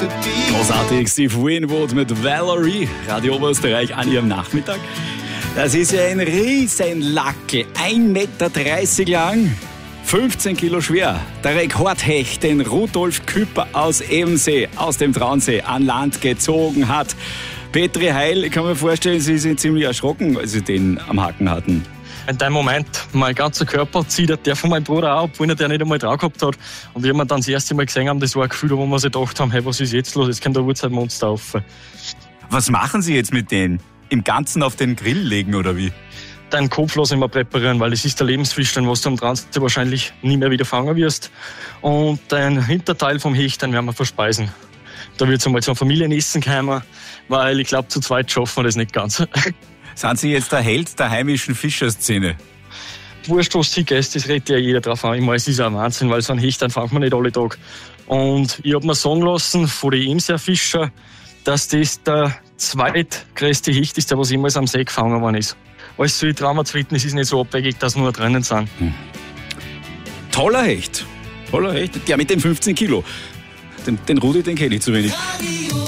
Großartig, Steve Winwood mit Valerie, Radio Oberösterreich an ihrem Nachmittag. Das ist ja ein Riesenlackel, 1,30 Meter lang, 15 Kilo schwer. Der Rekordhecht, den Rudolf Küpper aus Ebensee, aus dem Traunsee, an Land gezogen hat. Petri Heil, ich kann mir vorstellen, Sie sind ziemlich erschrocken, als Sie den am Haken hatten. In dem Moment, mein ganzer Körper zieht der von meinem Bruder auch, obwohl er den nicht einmal drauf gehabt hat. Und wie wir dann das erste Mal gesehen haben, das war ein Gefühl, wo wir sich gedacht haben, hey, was ist jetzt los? Jetzt kommt der Urzeitmonster auf. Was machen Sie jetzt mit denen? Im Ganzen auf den Grill legen oder wie? Deinen Kopf lassen wir präparieren, weil es ist der Lebensfisch, den was du am Transit wahrscheinlich nie mehr wieder fangen wirst. Und den Hinterteil vom Hecht, den werden wir verspeisen. Da wird es einmal zum Familienessen kommen, weil ich glaube, zu zweit schaffen wir das nicht ganz. Sind Sie jetzt der Held der heimischen Fischerszene? Wurscht, was Sie gehst, das redet ja jeder drauf an. Ich meine, es ist ja ein Wahnsinn, weil so einen Hecht, den fangen wir nicht alle Tage. Und ich habe mir sagen lassen von den Emser-Fischer, dass das der zweitgrößte Hecht ist, der was jemals am See gefangen worden ist. Alles so, ich traue mir zu wetten, es ist nicht so abwegig, dass nur drinnen sind. Toller Hecht. Der mit den 15 Kilo. Den Rudi, den kenne ich zu wenig.